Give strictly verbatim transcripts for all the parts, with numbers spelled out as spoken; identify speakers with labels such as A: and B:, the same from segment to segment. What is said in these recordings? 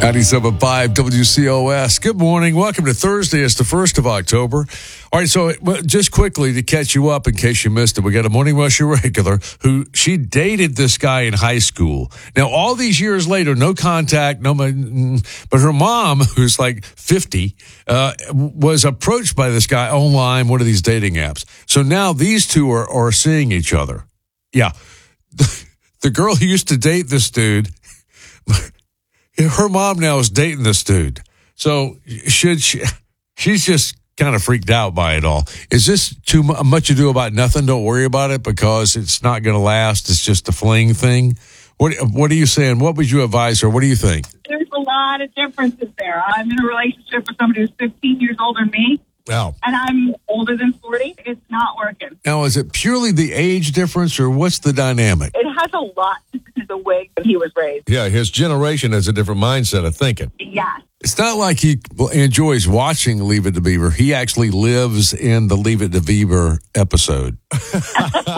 A: ninety-seven point five W C O S. Good morning. Welcome to Thursday. It's the first of October. All right, so just quickly to catch you up in case you missed it, we got a Morning Rush regular who she dated this guy in high school. Now, all these years later, no contact, no, but her mom, who's like fifty, uh, was approached by this guy online, one of these dating apps. So now these two are, are seeing each other. Yeah. The girl who used to date this dude, her mom now is dating this dude. So should she, she's just kind of freaked out by it all. Is this too much ado about nothing? Don't worry about it because it's not going to last. It's just a fling thing. What What are you saying? What would you advise her? What do you think?
B: There's a lot of differences there. I'm in a relationship with somebody who's fifteen years older than me.
A: Wow.
B: And I'm older than forty. It's not working.
A: Now, is it purely the age difference or what's the dynamic?
B: It has a lot to do with the way that he was raised.
C: Yeah, his generation has a different mindset of thinking.
B: Yes.
A: It's not like he enjoys watching Leave It to Beaver. He actually lives in the Leave It to Beaver episode.
B: That's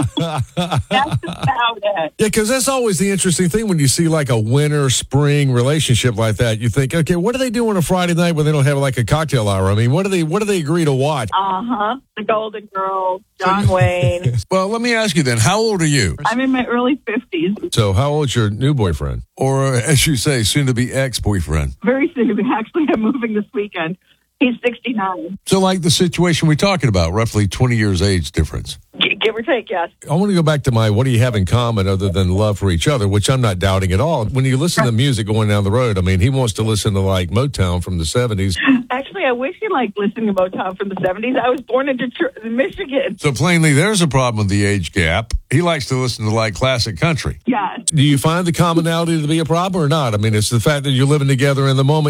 B: about it.
C: Yeah, because that's always the interesting thing when you see like a winter, spring relationship like that. You think, okay, what do they do on a Friday night when they don't have like a cocktail hour? I mean, what do they what do they agree to watch?
B: Uh-huh. The Golden Girls, John Wayne.
A: Well, let me ask you then, how old are you?
B: I'm in my early fifties.
C: So how old's your new boyfriend?
A: Or, as you say, soon-to-be ex-boyfriend?
B: Very soon. Actually, I'm moving this weekend. He's sixty-nine.
A: So like the situation we're talking about, roughly twenty years age difference.
B: Give or take, yes.
C: I want to go back to my what do you have in common other than love for each other, which I'm not doubting at all. When you listen to music going down the road, I mean, he wants to listen to like Motown from the seventies.
B: Actually, I wish he liked listening to Motown from the seventies. I was born in Detroit, Michigan.
A: So plainly, there's a problem with the age gap. He likes to listen to like classic country.
B: Yes.
C: Do you find the commonality to be a problem or not? I mean, it's the fact that you're living together in the moment.